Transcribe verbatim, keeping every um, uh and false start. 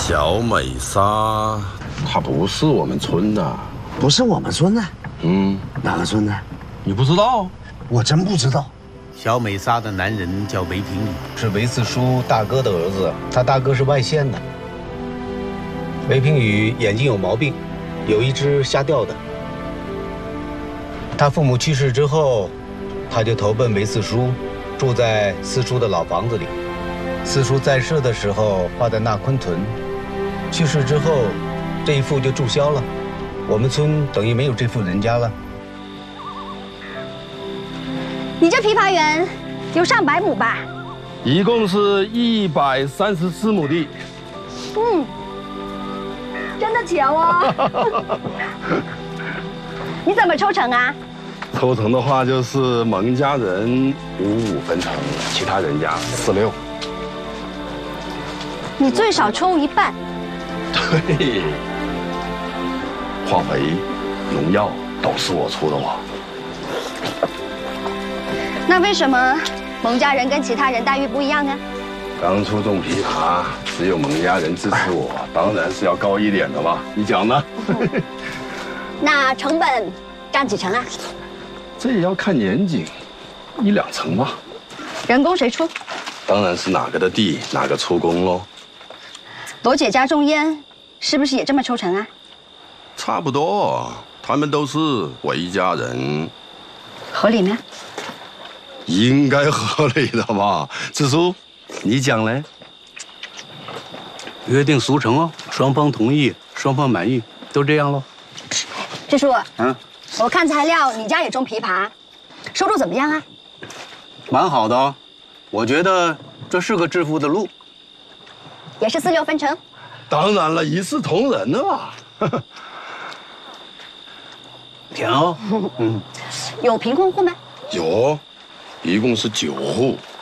小美莎，她不是我们村的， 不是我们村的。 嗯， 哪个村的？ 你不知道？ 我真不知道。 小美莎的男人叫韦平宇， 是韦四叔大哥的儿子，他大哥是外县的。韦平宇眼睛有毛病，有一只瞎掉的。他父母去世之后，他就投奔韦四叔，住在四叔的老房子里。四叔在世的时候画在纳昆屯，去世之后，这一户就注销了。我们村等于没有这户人家了。 你这枇杷园有上百亩吧？ 一共是一百三十四亩地。 嗯，真的巧哦。你怎么抽成啊？ 抽成的话就是蒙家人五五分成，其他人家四六。 你最少抽一半。 对，化肥、农药都是我出的哇。 那为什么蒙家人跟其他人待遇不一样呢？ 刚出种枇杷，只有蒙家人支持我，当然是要高一点的吧？你讲呢？ 那成本占几成啊？ 这也要看年景，一两成吧。 人工谁出？ 当然是哪个的地，哪个出工喽。 罗姐家种烟，是不是也这么抽成啊？ 差不多，他们都是韦家人， 合理吗？ 应该合理的吧？支书，你讲嘞？ 约定俗成哦，双方同意，双方满意，都这样喽。 支书， 嗯， 我看材料你家也种枇杷，收入怎么样啊？ 蛮好的哦，我觉得这是个致富的路。 也是四六分成？ 当然了，一视同仁的嘛。 甜哦，嗯， 有贫困户吗？ 有，一共是九户。